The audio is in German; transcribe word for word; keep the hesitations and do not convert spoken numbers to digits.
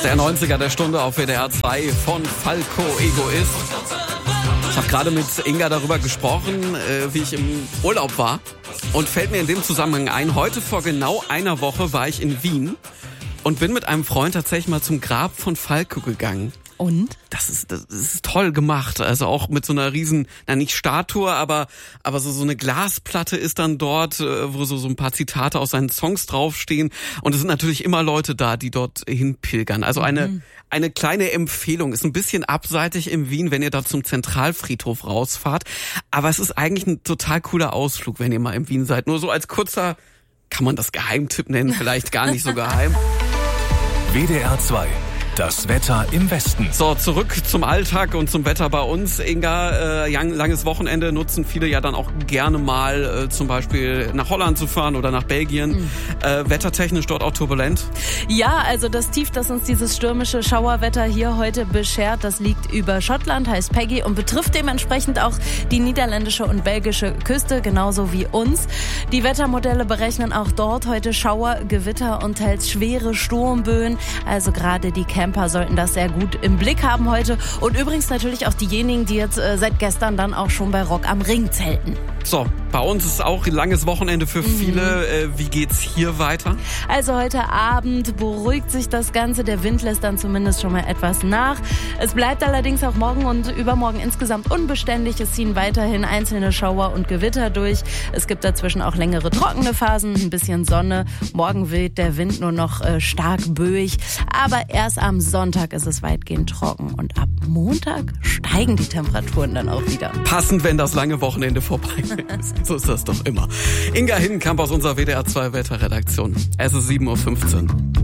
Der neunziger der Stunde auf W D R zwei von Falco Egoist. Ich habe gerade mit Inga darüber gesprochen, wie ich im Urlaub war. Und fällt mir in dem Zusammenhang ein, heute vor genau einer Woche war ich in Wien und bin mit einem Freund tatsächlich mal zum Grab von Falco gegangen. Und? Das ist, das ist toll gemacht. Also auch mit so einer riesen, na nicht Statue, aber, aber so, so eine Glasplatte ist dann dort, wo so, so ein paar Zitate aus seinen Songs draufstehen. Und es sind natürlich immer Leute da, die dort hinpilgern. Also eine, mhm. eine kleine Empfehlung. Ist ein bisschen abseitig in Wien, wenn ihr da zum Zentralfriedhof rausfahrt. Aber es ist eigentlich ein total cooler Ausflug, wenn ihr mal in Wien seid. Nur so als kurzer, kann man das Geheimtipp nennen? Vielleicht gar nicht so geheim. W D R zwei. Das Wetter im Westen. So, zurück zum Alltag und zum Wetter bei uns. Inga, äh, langes Wochenende nutzen viele ja dann auch gerne mal äh, zum Beispiel nach Holland zu fahren oder nach Belgien. Mhm. Äh, wettertechnisch dort auch turbulent? Ja, also das Tief, das uns dieses stürmische Schauerwetter hier heute beschert, das liegt über Schottland, heißt Peggy und betrifft dementsprechend auch die niederländische und belgische Küste, genauso wie uns. Die Wettermodelle berechnen auch dort heute Schauer, Gewitter und teils schwere Sturmböen. Also gerade die Camper sollten das sehr gut im Blick haben heute. Und übrigens natürlich auch diejenigen, die jetzt äh, seit gestern dann auch schon bei Rock am Ring zelten. So, bei uns ist auch ein langes Wochenende für viele. Mhm. Äh, wie geht's hier weiter? Also heute Abend beruhigt sich das Ganze. Der Wind lässt dann zumindest schon mal etwas nach. Es bleibt allerdings auch morgen und übermorgen insgesamt unbeständig. Es ziehen weiterhin einzelne Schauer und Gewitter durch. Es gibt dazwischen auch längere trockene Phasen, ein bisschen Sonne. Morgen weht der Wind nur noch äh, stark böig. Aber erst am Sonntag ist es weitgehend trocken. Und ab Montag steigen die Temperaturen dann auch wieder. Passend, wenn das lange Wochenende vorbei ist. So ist das doch immer. Inga Hindenkamp aus unserer W D R zwei Wetterredaktion. Es ist sieben Uhr fünfzehn.